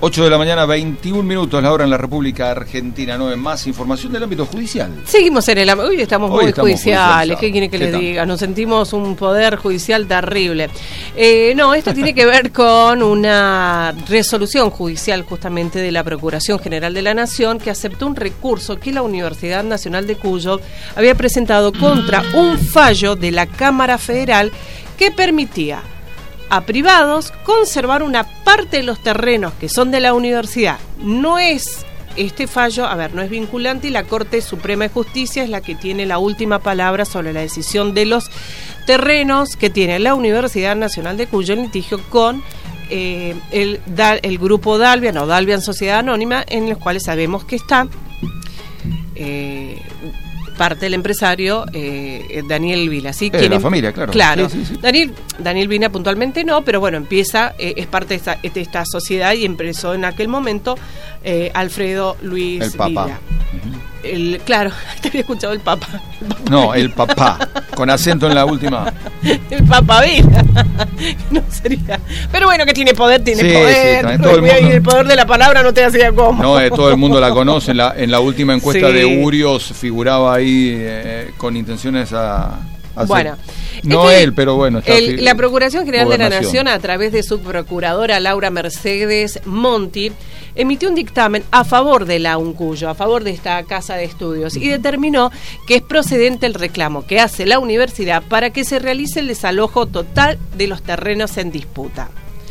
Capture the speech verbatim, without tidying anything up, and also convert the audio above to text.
ocho de la mañana, veintiún minutos, la hora en la República Argentina. No es más información del ámbito judicial. Seguimos en el ámbito. Hoy estamos Hoy muy estamos judiciales. judicializados. ¿Qué quiere que ¿Qué le tal? diga? Nos sentimos un poder judicial terrible. Eh, no, esto tiene que ver con una resolución judicial justamente de la Procuración General de la Nación, que aceptó un recurso que la Universidad Nacional de Cuyo había presentado contra un fallo de la Cámara Federal que permitía a privados conservar una parte de los terrenos que son de la universidad. No es este fallo, a ver, no es vinculante y la Corte Suprema de Justicia es la que tiene la última palabra sobre la decisión de los terrenos que tiene la Universidad Nacional de Cuyo en litigio con eh, el, el grupo Dalvian o Dalvian Sociedad Anónima, en los cuales sabemos que está eh, parte del empresario eh, Daniel Vila, ¿sí? Eh, la familia, claro. Claro. Sí, sí, sí. Daniel, Daniel Vila puntualmente no, pero bueno, empieza, eh, es parte de esta, de esta sociedad y empezó en aquel momento eh, Alfredo Luis El Papa. Vila. Uh-huh. El, claro, te había escuchado el Papa. El Papa. No, el papá, con acento en la última. El Papa Vila. No sería. Pero bueno, que tiene poder, tiene Sí, poder. sí, también todo el Y mundo. el poder de la palabra no te hacía como. No, eh, todo el mundo la conoce. En la, en la última encuesta Sí. de Urios figuraba ahí eh, con intenciones a... a Bueno, hacer- no este, él, pero bueno. está el, fi- la Procuración General de la Gobernación. Nación, a través de su procuradora Laura Mercedes Monti, emitió un dictamen a favor de la UNCUYO, a favor de esta casa de estudios, y determinó que es procedente el reclamo que hace la universidad para que se realice el desalojo total de los terrenos en disputa.